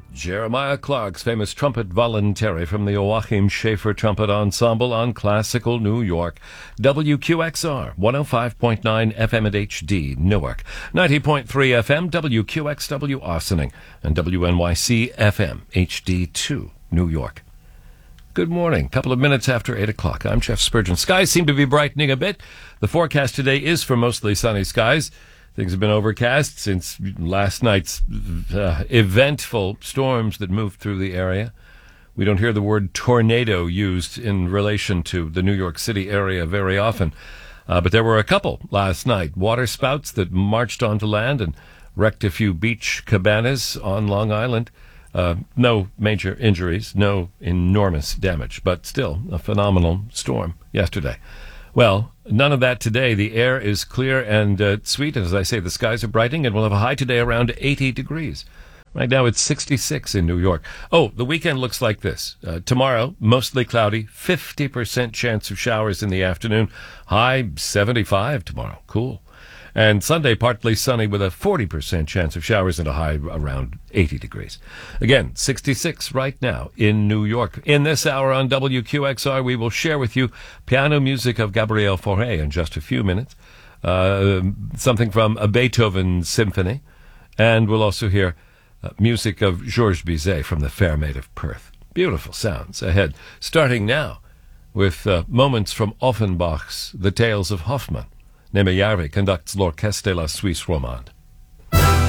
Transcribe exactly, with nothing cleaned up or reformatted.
Jeremiah Clark's famous trumpet voluntary from the Joachim Schaefer Trumpet Ensemble on Classical New York. W Q X R, one oh five point nine F M at H D, Newark. ninety point three F M, W Q X W, Ossining. And W N Y C F M, H D two, New York. Good morning. Couple of minutes after eight o'clock. I'm Jeff Spurgeon. Skies seem to be brightening a bit. The forecast today is for mostly sunny skies. Things have been overcast since last night's uh, eventful storms that moved through the area. We don't hear the word tornado used in relation to the New York City area very often. Uh, but there were a couple last night. Water spouts that marched onto land and wrecked a few beach cabanas on Long Island. Uh, no major injuries, no enormous damage, but still a phenomenal storm yesterday. Well, none of that today. The air is clear and uh, sweet. As I say, the skies are brightening, and we'll have a high today around eighty degrees. Right now it's sixty-six in New York. Oh, the weekend looks like this. Uh, tomorrow, mostly cloudy, fifty percent chance of showers in the afternoon. High seventy-five tomorrow. Cool. And Sunday, partly sunny with a forty percent chance of showers and a high around eighty degrees. Again, sixty-six right now in New York. In this hour on W Q X R, we will share with you piano music of Gabriel Fauré in just a few minutes, uh, something from a Beethoven symphony, and we'll also hear uh, music of Georges Bizet from the Fair Maid of Perth. Beautiful sounds ahead, starting now with uh, moments from Offenbach's The Tales of Hoffmann. Neme Jarvi conducts L'Orchestre de la Suisse Romande.